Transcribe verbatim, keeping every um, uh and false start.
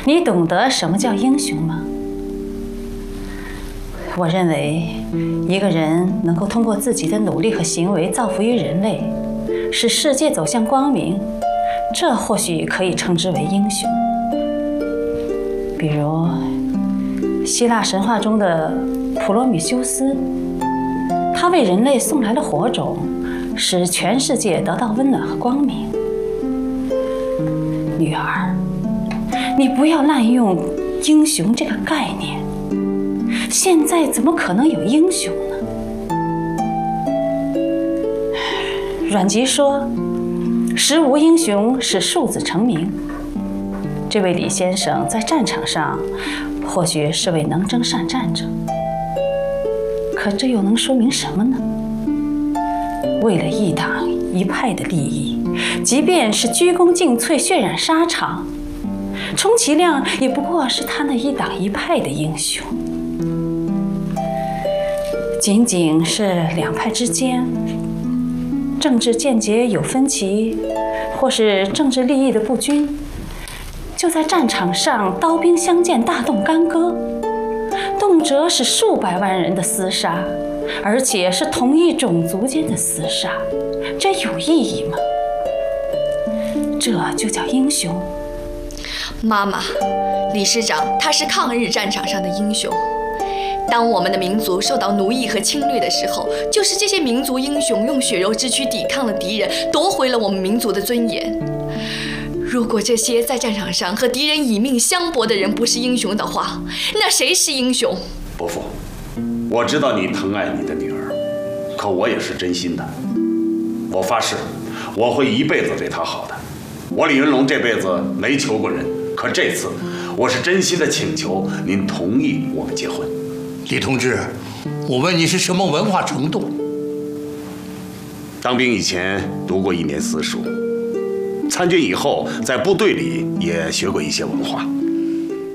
你懂得什么叫英雄吗？我认为，一个人能够通过自己的努力和行为造福于人类，使世界走向光明，这或许可以称之为英雄。比如，希腊神话中的普罗米修斯，他为人类送来了火种，使全世界得到温暖和光明。女儿，你不要滥用英雄这个概念。现在怎么可能有英雄呢？阮籍说：“时无英雄，使庶子成名。”这位李先生在战场上或许是位能征善战者，可这又能说明什么呢？为了一党一派的利益，即便是鞠躬尽瘁、血染沙场，充其量也不过是他那一党一派的英雄。仅仅是两派之间政治见解有分歧，或是政治利益的不均，就在战场上刀兵相见，大动干戈，动辄是数百万人的厮杀，而且是同一种族间的厮杀，这有意义吗？这就叫英雄？ 妈妈，李师长他是抗日战场上的英雄。当我们的民族受到奴役和侵略的时候，就是这些民族英雄用血肉之躯抵抗了敌人，夺回了我们民族的尊严。如果这些在战场上和敌人以命相搏的人不是英雄的话，那谁是英雄？ 伯父，我知道你疼爱你的女儿，可我也是真心的。我发誓，我会一辈子对她好的。我李云龙这辈子没求过人，可这次我是真心的请求您同意我们结婚。 李同志，我问你是什么文化程度？ 当兵以前读过一年私塾，参军以后在部队里也学过一些文化。